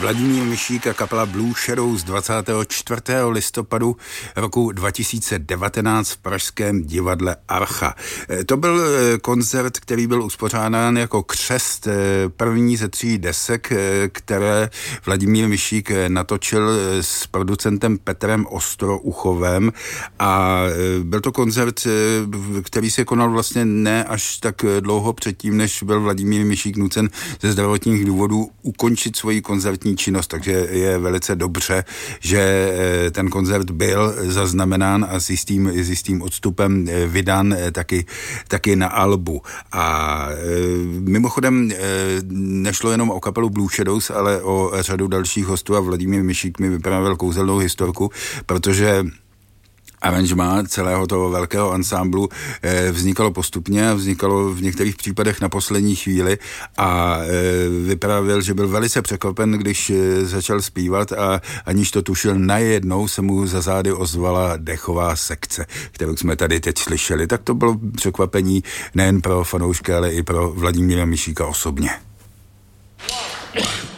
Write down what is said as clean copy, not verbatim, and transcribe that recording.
Vladimír Mišík a kapela Blue Shadows 24. listopadu roku 2019 v pražském divadle Archa. To byl koncert, který byl uspořádán jako křest první ze 3 desek, které Vladimír Mišík natočil s producentem Petrem Ostrouchovem a byl to koncert, který se konal vlastně ne až tak dlouho předtím, než byl Vladimír Mišík nucen ze zdravotních důvodů ukončit svoji koncertní činnost, takže je velice dobře, že ten koncert byl zaznamenán a s jistým odstupem vydán taky na albu. A mimochodem nešlo jenom o kapelu Blue Shadows, ale o řadu dalších hostů a Vladimír Mišík mi vyprávěl kouzelnou historku, protože aranžmá celého toho velkého ansámblu vznikalo postupně a vznikalo v některých případech na poslední chvíli a vyprávěl, že byl velice překvapen, když začal zpívat a aniž to tušil, najednou se mu za zády ozvala dechová sekce, kterou jsme tady teď slyšeli. Tak to bylo překvapení nejen pro fanoušky, ale i pro Vladimíra Mišíka osobně.